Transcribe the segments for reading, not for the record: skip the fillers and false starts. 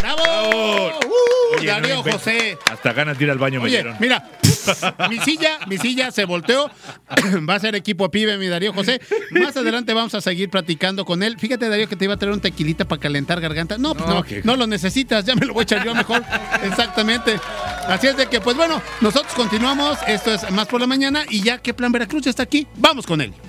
¡Bravo! Oye, Darío no José. Hasta ganas de ir al baño me Oye, dieron. mira, mi silla se volteó. Va a ser equipo pibe, mi Darío José. Más adelante vamos a seguir platicando con él. Fíjate, Darío, que te iba a traer un tequilita para calentar garganta. No lo necesitas, ya me lo voy a echar yo mejor. Exactamente. Así es de que, pues bueno, nosotros continuamos. Esto es Más por la Mañana y ya que Plan Veracruz ya está aquí, vamos con él.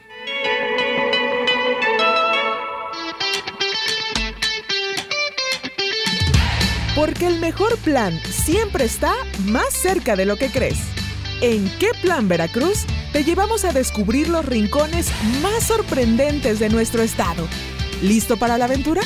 Porque el mejor plan siempre está más cerca de lo que crees. En ¿Qué Plan Veracruz? Te llevamos a descubrir los rincones más sorprendentes de nuestro estado. ¿Listo para la aventura?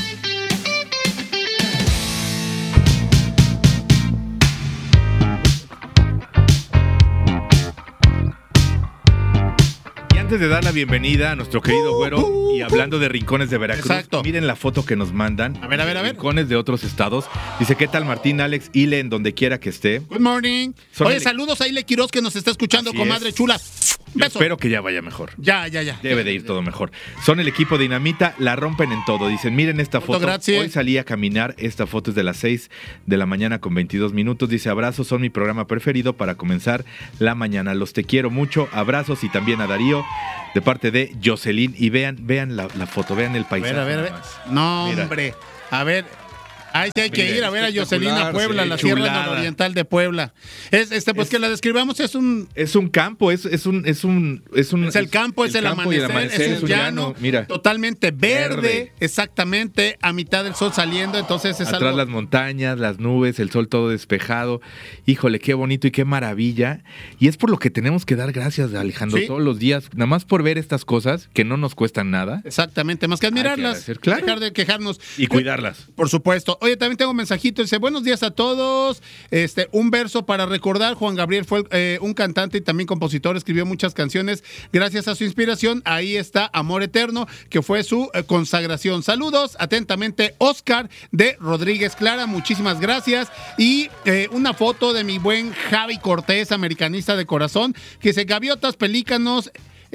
Antes de dar la bienvenida a nuestro querido güero y hablando de rincones de Veracruz, exacto. Miren la foto que nos mandan. A ver. Rincones de otros estados. Dice, ¿qué tal Martín, Alex, Ile, en donde quiera que esté? Good morning. Oye, saludos a Ile Quiroz que nos está escuchando, Así comadre es. chula. Yo Beso. espero que ya vaya mejor. Ya. Debe de ir todo mejor. Son el equipo Dinamita, la rompen en todo. Dicen, miren esta foto. Gracias. Hoy salí a caminar. Esta foto es de las 6 de la mañana con 22 minutos. Dice, abrazos, son mi programa preferido para comenzar la mañana. Los te quiero mucho. Abrazos y también a Darío de parte de Jocelyn. Y vean la foto, vean el paisaje. A ver. No, Mira. hombre. A ver. Ahí sí hay que Miren, ir a ver a Jocelyn a Puebla, sí, la Sierra chulada. Nororiental de Puebla. Pues que la describamos, es un campo, es el campo, es el campo y amanecer, es un llano, mira. totalmente verde, exactamente, a mitad del sol saliendo, entonces es atrás algo... las montañas, las nubes, el sol todo despejado. Híjole, qué bonito y qué maravilla. Y es por lo que tenemos que dar gracias, Alejandro, ¿Sí? todos los días, nada más por ver estas cosas que no nos cuestan nada. Exactamente, más que admirarlas, agradecer, claro. dejar de quejarnos. Y cuidarlas. Por supuesto. Oye, también tengo un mensajito, dice, buenos días a todos, un verso para recordar, Juan Gabriel fue un cantante y también compositor, escribió muchas canciones, gracias a su inspiración, ahí está Amor Eterno, que fue su consagración. Saludos, atentamente, Oscar de Rodríguez Clara, muchísimas gracias, y una foto de mi buen Javi Cortés, americanista de corazón, que dice, gaviotas, pelícanos,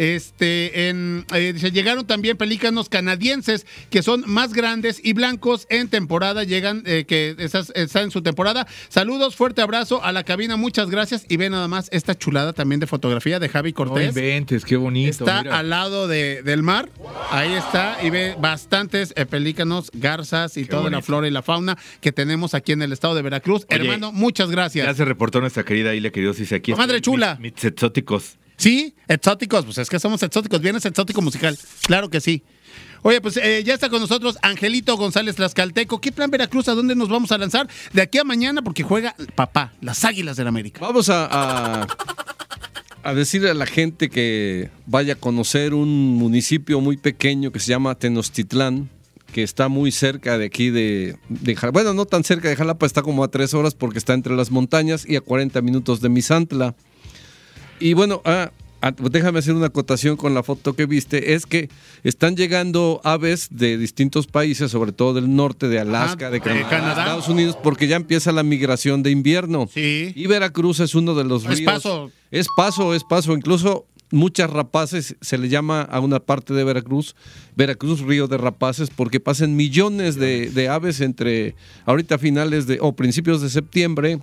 dice, llegaron también pelícanos canadienses que son más grandes y blancos en temporada, llegan, que está en su temporada. Saludos, fuerte abrazo a la cabina, muchas gracias. Y ve nada más esta chulada también de fotografía de Javi Cortés. No inventes, qué bonito. Está mira. al lado del mar, ahí está, y ve bastantes pelícanos, garzas y Qué toda bonito. la flora y la fauna que tenemos aquí en el estado de Veracruz. Oye, hermano, muchas gracias. Ya se reportó nuestra querida Ile, queridos, dice aquí. Comadre chula. Mis exóticos. Sí, exóticos, pues es que somos exóticos, vienes exótico musical, claro que sí. Oye, pues ya está con nosotros Angelito González Tlaxcalteco. ¿Qué Plan Veracruz? ¿A dónde nos vamos a lanzar de aquí a mañana? Porque juega papá, las Águilas del América. Vamos a decirle a la gente que vaya a conocer un municipio muy pequeño que se llama Tenochtitlán, que está muy cerca de aquí de Jalapa. Bueno, no tan cerca de Jalapa, está como a 3 horas porque está entre las montañas y a 40 minutos de Misantla. Y bueno, déjame hacer una acotación con la foto que viste, es que están llegando aves de distintos países, sobre todo del norte, de Alaska, de Canadá, Estados Unidos, porque ya empieza la migración de invierno. Sí. Y Veracruz es uno de los ríos. Es paso. Incluso muchas rapaces, se le llama a una parte de Veracruz Río de Rapaces, porque pasan millones de aves entre ahorita finales o principios de septiembre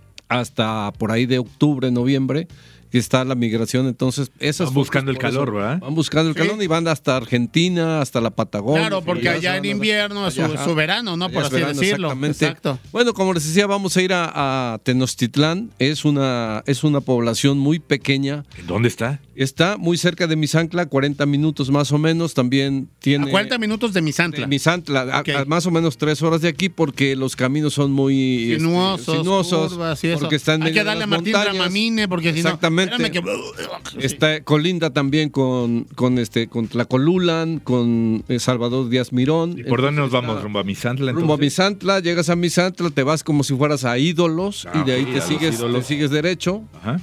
hasta por ahí de octubre, noviembre, que está la migración. Entonces esas van buscando el calor, ¿verdad? Van buscando el calor y van hasta Argentina, hasta la Patagonia. Claro, porque allá en invierno es su verano, ¿no? Por así decirlo. Exactamente. Exacto. Bueno, como les decía, vamos a ir a Tenochtitlán. Es una población muy pequeña. ¿Dónde está? Está muy cerca de Misantla, 40 minutos más o menos. También tiene... A 40 minutos de Misantla. Okay. A más o menos 3 horas de aquí, porque los caminos son muy sinuosos, curvas y eso. Porque están hay que darle a Martín Dramamine, porque si no... Exactamente. Está colinda también con Tlacolulán, con Salvador Díaz Mirón. ¿Y por dónde nos vamos? ¿Rumbo a Misantla? Rumbo a Misantla, llegas a Misantla, te vas como si fueras a Ídolos y de ahí te sigues derecho. Ajá.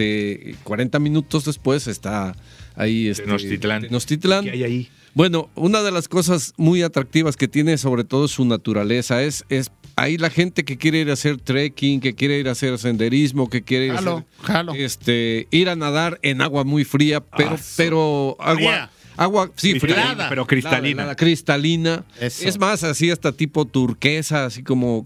40 minutos después está ahí Tenochtitlán. ¿Qué hay ahí? Bueno, una de las cosas muy atractivas que tiene, sobre todo su naturaleza, es ahí la gente que quiere ir a hacer trekking, que quiere ir a hacer senderismo, que quiere ir a ir a nadar en agua muy fría, pero Agua, sí, fría. Pero cristalina. Helada, cristalina. Eso. Es más, así hasta tipo turquesa, así como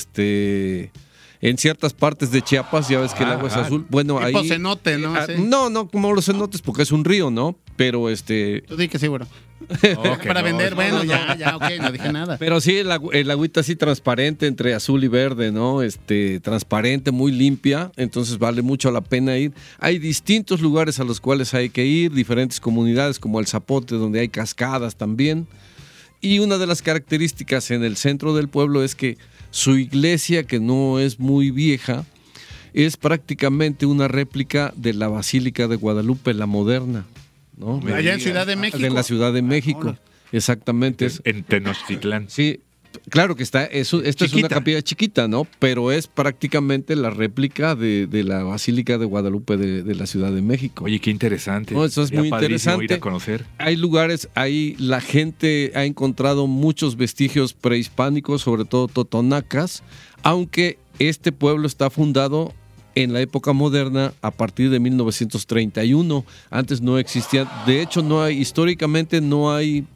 en ciertas partes de Chiapas, ya ves que el agua es azul. Bueno, Tipo ahí. cenote, ¿no? Sí. No como los cenotes, porque es un río, ¿no? Pero Tú di que sí, bueno. Ok, Para no, vender, no, bueno, no, ya, ok, no dije nada. Pero sí, el agüita así transparente entre azul y verde, ¿no? Transparente, muy limpia, entonces vale mucho la pena ir. Hay distintos lugares a los cuales hay que ir, diferentes comunidades como el Zapote, donde hay cascadas también. Y una de las características en el centro del pueblo es que su iglesia, que no es muy vieja, es prácticamente una réplica de la Basílica de Guadalupe, la moderna, ¿no? Allá en Ciudad de México. De la Ciudad de México, exactamente. En Tenochtitlán. Sí, claro que esta es una Chiquita. capilla chiquita, ¿no? Pero es prácticamente la réplica de la Basílica de Guadalupe de la Ciudad de México. Oye, qué interesante. No, eso es Sería muy padrísimo interesante. ir a conocer. Hay lugares, ahí la gente ha encontrado muchos vestigios prehispánicos, sobre todo totonacas, aunque este pueblo está fundado en la época moderna a partir de 1931. Antes no existía, de hecho históricamente no hay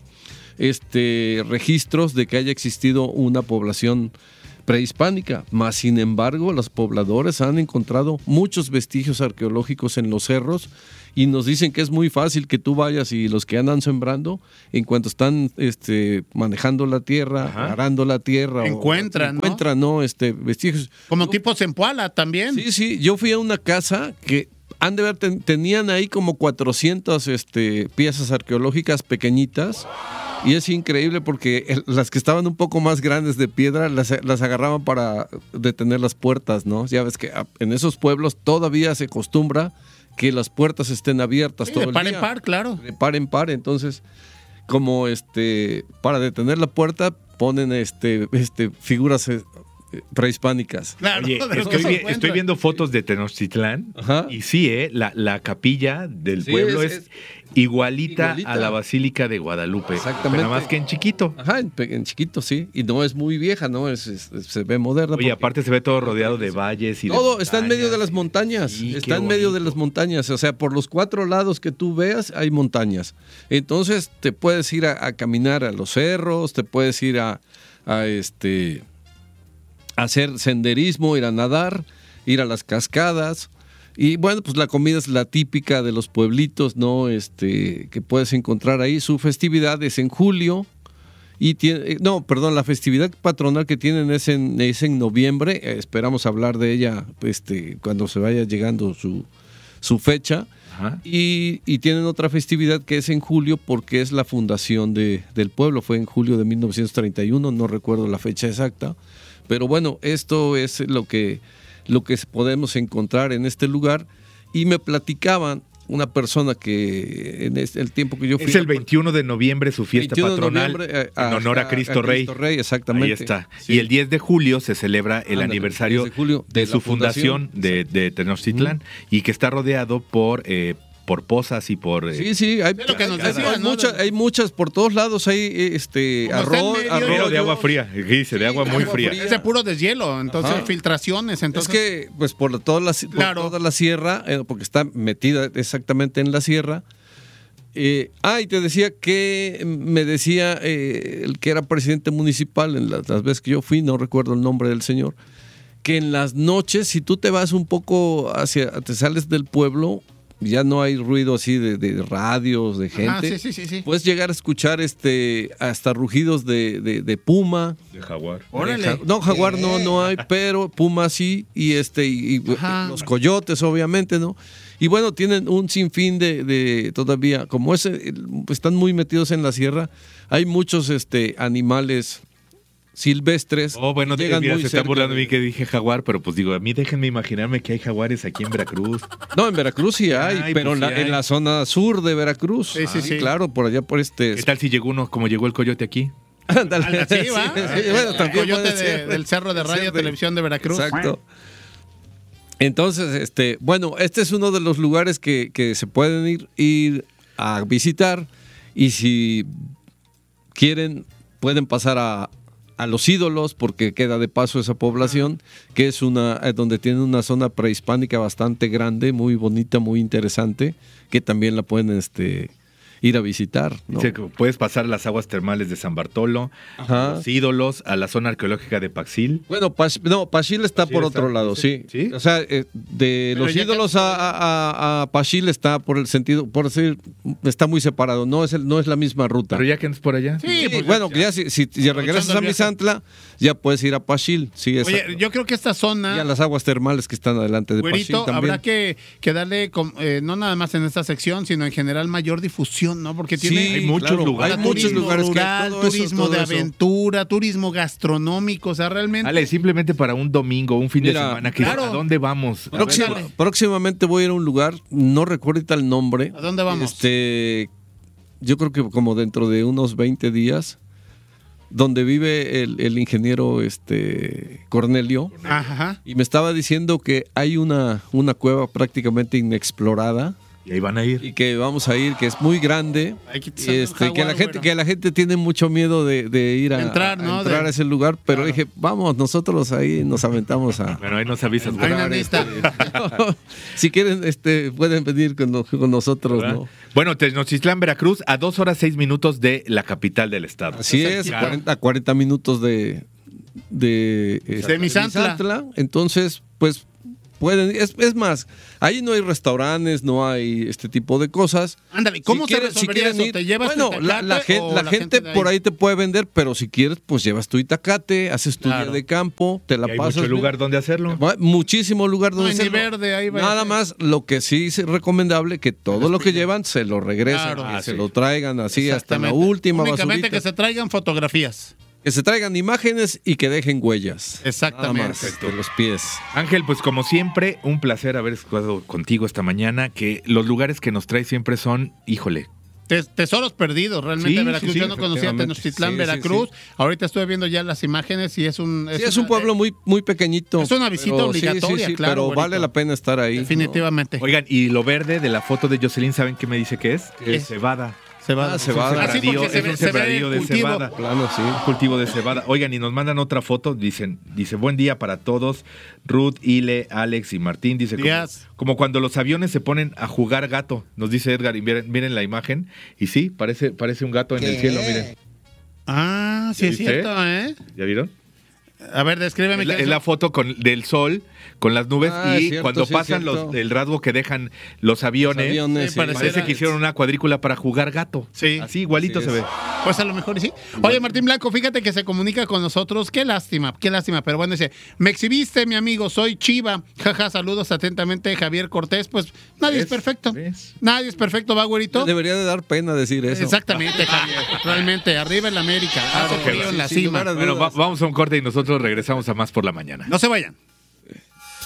registros de que haya existido una población prehispánica, más sin embargo los pobladores han encontrado muchos vestigios arqueológicos en los cerros y nos dicen que es muy fácil que tú vayas y los que andan sembrando, en cuanto están manejando la tierra, Ajá. arando la tierra, Encuentran, ¿no? Vestigios. Como tipo Zempoala también. Sí, yo fui a una casa que han de ver, tenían ahí como 400 piezas arqueológicas pequeñitas. Y es increíble porque las que estaban un poco más grandes de piedra las agarraban para detener las puertas, ¿no? Ya ves que en esos pueblos todavía se acostumbra que las puertas estén abiertas Sí, todo de el par día. en par, claro. De par en par, entonces como para detener la puerta ponen figuras prehispánicas. Claro, Oye, de lo que se estoy encuentra. viendo fotos de Tenochtitlán. Ajá. Y sí, la capilla del Sí, pueblo es es igualita igualita. a la Basílica de Guadalupe. Exactamente. Pero nada más que en chiquito. Ajá, en chiquito, sí. Y no es muy vieja, ¿no? Se ve moderna. Oye, porque aparte se ve todo rodeado de valles y de todo está en montañas. medio de las montañas. Sí, Está qué en medio de bonito. las montañas. O sea, por los 4 lados que tú veas hay montañas. Entonces te puedes ir a caminar a los cerros, te puedes ir a hacer senderismo, ir a nadar, ir a las cascadas. Y bueno, pues la comida es la típica de los pueblitos, ¿no? Que puedes encontrar ahí. Su festividad es en julio. Y la festividad patronal que tienen es en noviembre. Esperamos hablar de ella cuando se vaya llegando su fecha. Ajá. Y tienen otra festividad que es en julio porque es la fundación del pueblo. Fue en julio de 1931, no recuerdo la fecha exacta. Pero bueno, esto es lo que podemos encontrar en este lugar. Y me platicaban una persona que en el tiempo que yo fui... Es el 21 de noviembre su fiesta 21 de patronal noviembre, en honor a Cristo Rey. Cristo Rey, exactamente. Ahí está. Sí. Y el 10 de julio se celebra el Ándale, aniversario 10 de julio de de su la fundación fundación. de Tenochtitlán y que está rodeado por pozas y por... Sí, hay, Es lo que nos hay- decían, hay ¿no? hay muchas por todos lados, hay Como está en medio, Pero de agua fría, ¿qué dice? De agua muy agua fría. fría. Es de puro deshielo, entonces Ajá. filtraciones, entonces... Es que, pues, por toda la sierra, porque está metida exactamente en la sierra. Y te decía que me decía el que era presidente municipal en las veces que yo fui, no recuerdo el nombre del señor, que en las noches, si tú te vas un poco te sales del pueblo, ya no hay ruido así de radios, de gente. Ah, sí. Puedes llegar a escuchar hasta rugidos de puma. De jaguar. Órale. No, jaguar no hay, pero puma sí, y Ajá. los coyotes, obviamente, ¿no? Y bueno, tienen un sinfín de todavía, como están muy metidos en la sierra, hay muchos animales silvestres. Oh, bueno, llegan mira, muy se está cerca burlando de mí que dije jaguar, pero pues digo, a mí déjenme imaginarme que hay jaguares aquí en Veracruz. No, en Veracruz sí hay, Ay, pero pues sí hay. en la zona sur de Veracruz. Sí. Claro, por allá por ¿Qué tal si llegó uno como llegó el coyote aquí? Ándale. Sí, va. Bueno, El también coyote puede ser. del Cerro de Radio Sí, Televisión de Veracruz. Exacto. Entonces, bueno, este es uno de los lugares que se pueden ir a visitar y si quieren pueden pasar a los ídolos porque queda de paso esa población que es donde tiene una zona prehispánica bastante grande, muy bonita, muy interesante, que también la pueden ir a visitar, ¿no? Dice que puedes pasar a las aguas termales de San Bartolo, Ajá. a los ídolos, a la zona arqueológica de Paxil. Bueno, Paxil está Paxil por está, otro lado, sí. ¿sí? O sea, de Pero los ya ídolos a Paxil está por el sentido, por decir, está muy separado, no es la misma ruta. Pero ya que andas por allá. Sí, pues bueno, que ya si regresas a el viaje. Misantla, ya puedes ir a Paxil, sí, Oye, exacto. yo creo que esta Y a zona, las aguas termales que están adelante de Paxil güerito, también. habrá que darle, no nada más en esta sección, sino en general mayor difusión, ¿no? Porque Sí, tiene hay muchos claro, lugares. hay muchos turismo lugares que rural, todo eso, turismo todo de eso. aventura, turismo gastronómico, o sea, realmente... Ale, simplemente para un domingo, un fin Mira, de semana, claro. ¿a dónde vamos? Próximamente voy a ir a un lugar, no recuerdo ahorita el nombre. ¿A dónde vamos? Yo creo que como dentro de unos 20 días, donde vive el ingeniero Cornelio, Ajá. y me estaba diciendo que hay una cueva prácticamente inexplorada Y ahí van a ir. y que vamos a ir, que es muy grande, Hay que y salir un jaguar, que la gente tiene mucho miedo de ir a Entrar, ¿no? entrar a ese lugar, pero dije, vamos, nosotros ahí nos aventamos a... Bueno, ahí nos avisas. Ahí ¿verdad? no necesita. Si quieren, pueden venir con nosotros, ¿verdad? ¿no? Bueno, Tenochtitlán, Veracruz, a 2 horas 6 minutos de la capital del estado. Así es, 40 minutos de Misantla. Entonces, pues pueden, es más, ahí no hay restaurantes, no hay este tipo de cosas. Ándale, ¿cómo Si se quieren- resolvería eso? ir- ¿Te llevas bueno, tu la itacate o gente de por ahí? ahí te puede vender, pero si quieres, pues llevas tu itacate, haces tu Claro. día de campo, te la Y hay pasas. mucho bien. lugar donde hacerlo. Muchísimo lugar No donde hay ni hacerlo. verde, ahí va. Nada más, lo que sí es recomendable que todo lo que llevan se lo regresen, Claro. que se sí. lo traigan así hasta la Exactamente. última Únicamente basurita. que se traigan fotografías. Que se traigan imágenes y que dejen huellas. Exactamente. Nada más, de los pies. Ángel, pues como siempre, un placer haber estado contigo esta mañana, que los lugares que nos traes siempre son, híjole, Tesoros perdidos, realmente, Sí, Veracruz. sí, Yo no conocía efectivamente. Tenochtitlán, Sí, sí, Veracruz. Ahorita estuve viendo ya las imágenes y es un... Sí, es un pueblo muy, muy pequeñito. es una visita pero obligatoria, claro, pero güerito. vale la pena estar ahí. Definitivamente. Oigan, y lo verde de la foto de Jocelyn, ¿saben qué me dice que es? ¿Qué? Es cebada. Cebada. Ah, cebada. Así porque Es un se ve sembradío el de cultivo. cebada. Plano, sí. Un cultivo de cebada. Oigan, y nos mandan otra foto. Dice, buen día para todos. Ruth, Ile, Alex y Martín. Dice, Días. como cuando los aviones se ponen a jugar gato. Nos dice Edgar, y miren la imagen. Y sí, parece un gato en el cielo, miren. Ah, sí es ¿Viste? cierto, ¿eh? ¿Ya vieron? A ver, descríbeme. Es qué la foto del sol con las nubes Ah, y es cierto, cuando sí, es pasan cierto. el rasgo que dejan los aviones, Aviones, Sí, sí. parece parece que hicieron una cuadrícula para jugar gato. Sí. Así igualito Así se es. ve. Pues a lo mejor y sí. Oye, Martín Blanco, fíjate que se comunica con nosotros. Qué lástima. Pero bueno, dice, me exhibiste, mi amigo, soy Chiva. Jaja, saludos atentamente, Javier Cortés. Pues nadie es ¿Ves? perfecto. ¿Ves? Nadie es perfecto, ¿va, güerito? Debería de dar pena decir eso. Exactamente, Javier. Realmente, arriba en la América. Hace que frío va. en la Sin cima. lugar a Bueno, dudas. vamos a un corte y nosotros regresamos a más por la mañana. No se vayan.